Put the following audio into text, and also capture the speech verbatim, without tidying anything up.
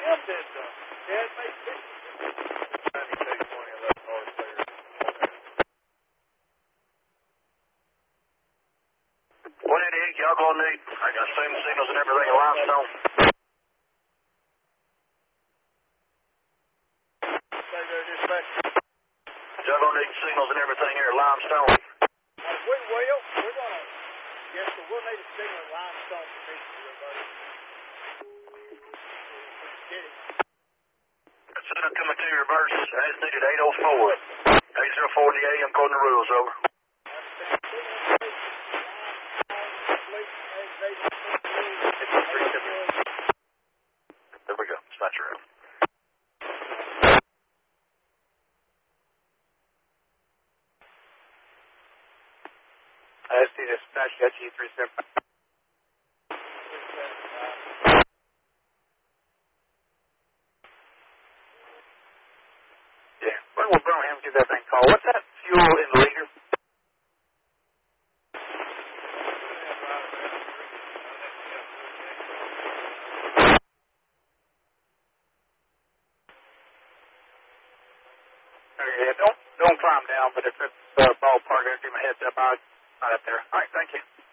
What did uh, Chad make six? ninety-two twenty eleven hard clear. one eighty-eight, y'all go need. I got same signals and everything in limestone. Stay there, dispatch. Y'all gonna need signals and everything here at limestone. Uh, we will. We're going to. Yes, sir. We'll need a signal at limestone for me, everybody. Get it. Consider coming to reverse as needed eight oh four. eight oh four in the A M, according to rules, over. There we go. Dispatch around. I see dispatch at G three seven. Yeah, when will Birmingham give that thing call? What's that fuel in the liter? Okay, yeah, don't don't climb down, but if it's uh, ballpark, I'll give me a heads up. I'll not up there. All right, thank you.